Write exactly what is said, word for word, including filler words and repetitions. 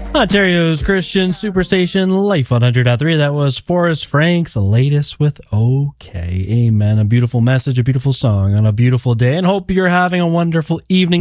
Ontario's Christian Superstation, Life one hundred point three. That was Forrest Frank's latest with OK. Amen. A beautiful message, a beautiful song on a beautiful day, and hope you're having a wonderful evening.